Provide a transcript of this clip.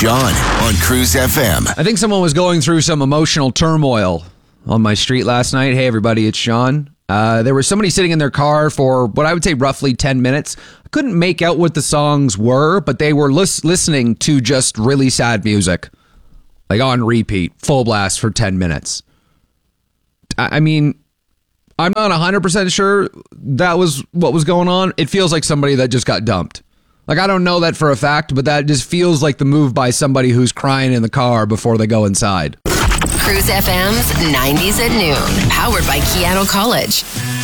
Sean on Cruise FM. I think someone was going through some emotional turmoil on my street last night. Hey, everybody, it's Sean. There was somebody sitting in their car for what I would say roughly 10 minutes. I couldn't make out what the songs were, but they were listening to just really sad music. Like on repeat, full blast for 10 minutes. I mean, I'm not 100% sure that was what was going on. It feels like somebody that just got dumped. Like, I don't know that for a fact, but that just feels like the move by somebody who's crying in the car before they go inside. Cruise FM's 90s at noon, powered by Keano College.